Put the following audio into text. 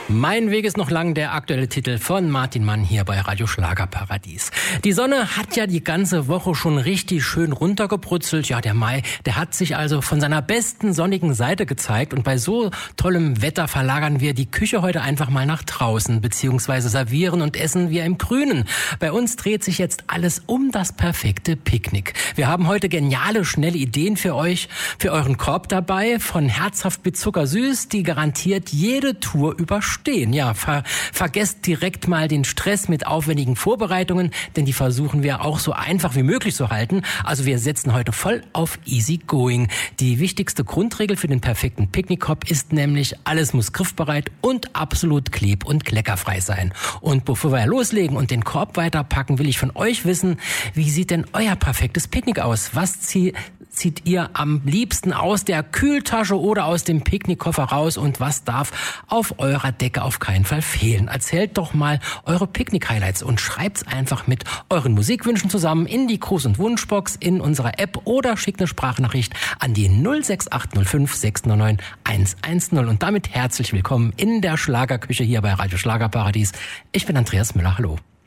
Mein Weg ist noch lang, der aktuelle Titel von Martin Mann hier bei Radio Schlagerparadies. Die Sonne hat ja die ganze Woche schon richtig schön runtergebrutzelt. Ja, der Mai, der hat sich also von seiner besten sonnigen Seite gezeigt. Und bei so tollem Wetter verlagern wir die Küche heute einfach mal nach draußen, beziehungsweise servieren und essen wir im Grünen. Bei uns dreht sich jetzt alles um das perfekte Picknick. Wir haben heute geniale, schnelle Ideen für euch, für euren Korb dabei, von herzhaft bis zuckersüß, die garantiert jede Tour überstehen. Ja, vergesst direkt mal den Stress mit aufwendigen Vorbereitungen, denn die versuchen wir auch so einfach wie möglich zu halten. Also wir setzen heute voll auf Easy Going. Die wichtigste Grundregel für den perfekten Picknickkorb ist nämlich, alles muss griffbereit und absolut kleb- und kleckerfrei sein. Und bevor wir loslegen und den Korb weiterpacken, will ich von euch wissen, wie sieht denn euer perfektes Picknick aus? Was zieht ihr am liebsten aus der Kühltasche oder aus dem Picknickkoffer raus und was darf auf eurer Decke auf keinen Fall fehlen? Erzählt doch mal eure Picknick-Highlights und schreibt's einfach mit euren Musikwünschen zusammen in die Gruß- und Wunschbox in unserer App oder schickt eine Sprachnachricht an die 06805 699 110. Und damit herzlich willkommen in der Schlagerküche hier bei Radio Schlagerparadies. Ich bin Andreas Müller, hallo.